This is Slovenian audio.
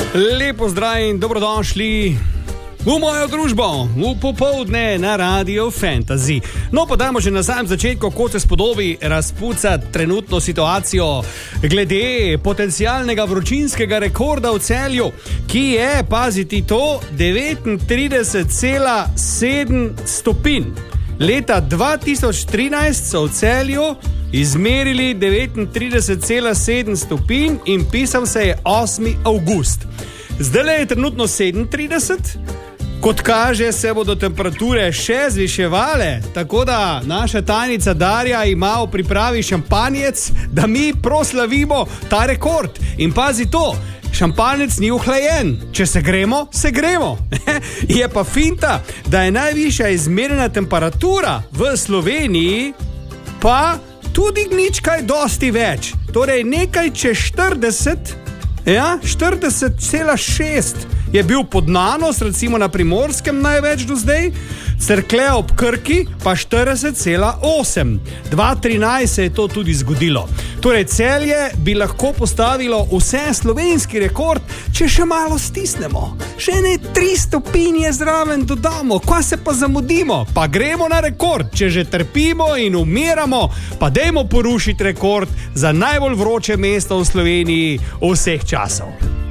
Lepo zdrav in dobrodošli v mojo družbo, v popoldne na Radio Fantasy. No, pa dajmo že na samem začetku, kako se spodobi razpucati trenutno situacijo glede potencialnega vročinskega rekorda v Celju, ki je, paziti to, 39,7 stopinj. Leta 2013 so v Celju izmerili 39,7 stopinj in pisal se je 8. avgust. Zdaj je trenutno 37, kot kaže, se bodo temperature še zviševale, tako da naša tajnica Darja ima v pripravi šampanjec, da mi proslavimo ta rekord. In pazi to, šampanjec ni ohlajen, če se gremo, se gremo. Je pa finta, da je najvišja izmerjena temperatura v Sloveniji pa tudi nič kaj dosti več. Torej nekaj čez 40, 40,6 je bil Podnanos, recimo na Primorskem največ do zdaj, Cerklje ob Krki pa 40,8. 2013 se je to tudi zgodilo. Torej Celje bi lahko postavilo vse slovenski rekord, če še malo stisnemo. Še ne 3 stopinje zraven dodamo, ko se pa zamudimo, pa gremo na rekord. Če že trpimo in umiramo, pa dajmo porušiti rekord za najbolj vroče mesto v Sloveniji vseh časov.